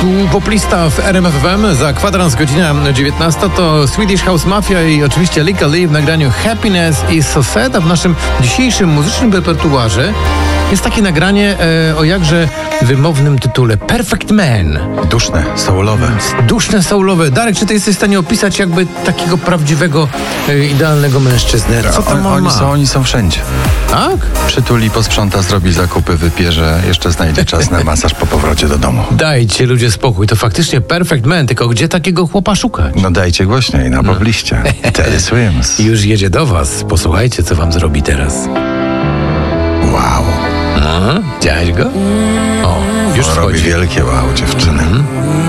Poplista w RMF FM, za kwadrans godzina 19 to Swedish House Mafia i oczywiście Lika Lee w nagraniu Happiness i Society. W naszym dzisiejszym muzycznym repertuarze jest takie nagranie o jakże wymownym tytule Perfect Man. Duszne, soulowe. Duszne, soulowe. Darek, czy ty jesteś w stanie opisać jakby takiego prawdziwego, idealnego mężczyznę? Co tam on ma? Oni są wszędzie. Tak? Przytuli, posprząta, zrobi zakupy, wypierze, jeszcze znajdzie czas na masaż po powrocie do domu. Dajcie ludzie spokój, to faktycznie Perfect Man, tylko gdzie takiego chłopa szukać? No dajcie głośniej, na pobliście. Teddy Swims. Już jedzie do was. Posłuchajcie, co wam zrobi teraz. Wow. Widziałeś go? O, już Robi wchodzi. wielkie wow, dziewczyny.